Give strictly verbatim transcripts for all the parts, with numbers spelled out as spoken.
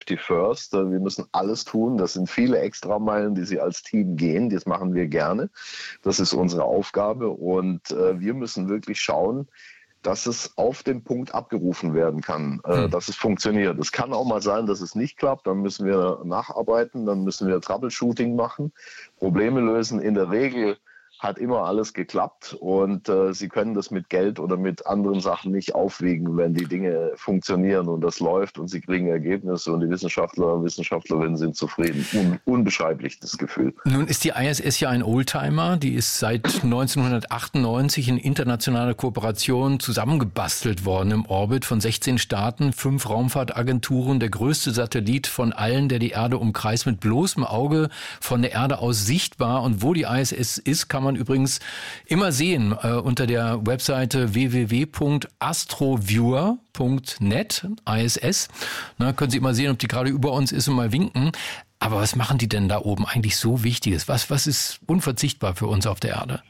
Safety first. Wir müssen alles tun. Das sind viele Extrameilen, die sie als Team gehen. Das machen wir gerne. Das ist unsere Aufgabe. Und äh, wir müssen wirklich schauen, dass es auf den Punkt abgerufen werden kann, äh, hm. dass es funktioniert. Es kann auch mal sein, dass es nicht klappt. Dann müssen wir nacharbeiten. Dann müssen wir Troubleshooting machen, Probleme lösen. In der Regel hat immer alles geklappt und äh, sie können das mit Geld oder mit anderen Sachen nicht aufwiegen, wenn die Dinge funktionieren und das läuft und sie kriegen Ergebnisse und die Wissenschaftler und Wissenschaftlerinnen sind zufrieden. Un- unbeschreiblich, das Gefühl. Nun ist die I S S ja ein Oldtimer, die ist seit neunzehnhundertachtundneunzig in internationaler Kooperation zusammengebastelt worden im Orbit von sechzehn Staaten, fünf Raumfahrtagenturen, der größte Satellit von allen, der die Erde umkreist, mit bloßem Auge von der Erde aus sichtbar. Und wo die I S S ist, kann man übrigens immer sehen äh, unter der Webseite w w w punkt astroviewer punkt net, I S S. Na, können Sie immer sehen, ob die gerade über uns ist und mal winken. Aber was machen die denn da oben eigentlich so Wichtiges? Was, was ist unverzichtbar für uns auf der Erde?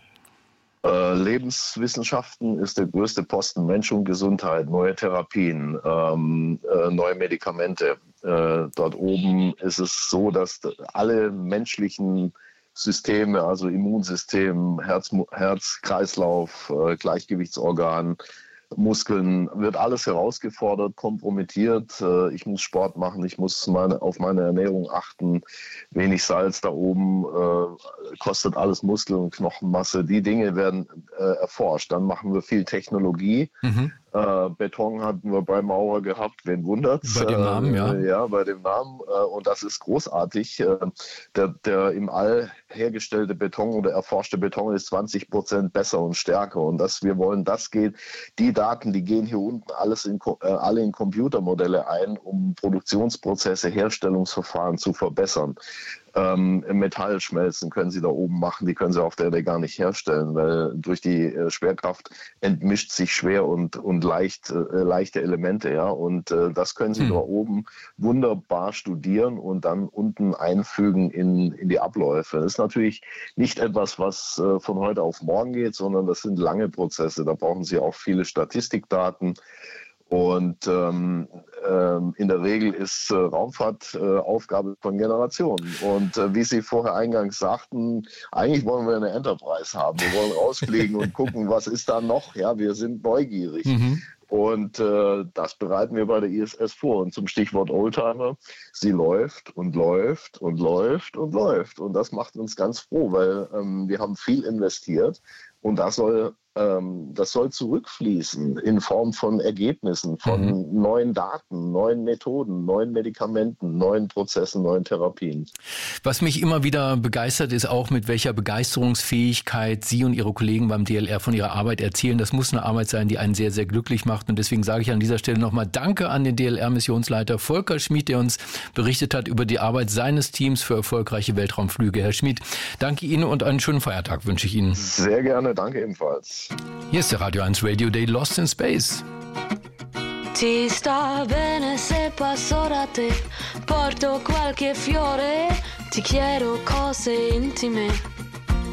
Äh, Lebenswissenschaften ist der größte Posten, Mensch und Gesundheit, neue Therapien, ähm, äh, neue Medikamente. Äh, dort oben ist es so, dass alle menschlichen Systeme, also Immunsystem, Herz, Herz, Kreislauf, äh, Gleichgewichtsorgan, Muskeln, wird alles herausgefordert, kompromittiert. Äh, ich muss Sport machen, ich muss meine, auf meine Ernährung achten. Wenig Salz da oben, äh, kostet alles Muskel- und Knochenmasse. Die Dinge werden äh, erforscht. Dann machen wir viel Technologie. Mhm. Äh, Beton hatten wir bei Maurer gehabt, wen wundert's? Bei dem Namen, ja. Äh, ja, bei dem Namen. Äh, und das ist großartig. Äh, der, der im All hergestellte Beton oder erforschte Beton ist zwanzig Prozent besser und stärker. Und das, wir wollen, das geht, die Daten, die gehen hier unten alles in, äh, alle in Computermodelle ein, um Produktionsprozesse, Herstellungsverfahren zu verbessern. Ähm, Metallschmelzen können sie da oben machen, die können sie auf der Erde gar nicht herstellen, weil durch die äh, Schwerkraft entmischt sich schwer und, und leicht, äh, leichte Elemente, ja, und äh, das können sie hm. da oben wunderbar studieren und dann unten einfügen in, in die Abläufe. Das ist natürlich nicht etwas, was äh, von heute auf morgen geht, sondern das sind lange Prozesse, da brauchen sie auch viele Statistikdaten. Und ähm, ähm, in der Regel ist äh, Raumfahrt äh, Aufgabe von Generationen. Und äh, wie Sie vorher eingangs sagten, eigentlich wollen wir eine Enterprise haben. Wir wollen rausfliegen und gucken, was ist da noch. Ja, wir sind neugierig. Mhm. Und äh, das bereiten wir bei der I S S vor. Und zum Stichwort Oldtimer, sie läuft und läuft und läuft und läuft. Und das macht uns ganz froh, weil ähm, wir haben viel investiert. Und das soll, ähm, das soll zurückfließen in Form von Ergebnissen, von mhm. neuen Daten, neuen Methoden, neuen Medikamenten, neuen Prozessen, neuen Therapien. Was mich immer wieder begeistert, ist auch, mit welcher Begeisterungsfähigkeit Sie und Ihre Kollegen beim D L R von Ihrer Arbeit erzählen. Das muss eine Arbeit sein, die einen sehr, sehr glücklich macht. Und deswegen sage ich an dieser Stelle nochmal Danke an den D L R-Missionsleiter Volker Schmid, der uns berichtet hat über die Arbeit seines Teams für erfolgreiche Weltraumflüge. Herr Schmid, danke Ihnen und einen schönen Feiertag wünsche ich Ihnen. Sehr gerne. Danke ebenfalls. Hier ist der Radio eins Radio Day Lost in Space. Ti sta bene se passo da te, porto qualche fiore, ti chiedo cose intime.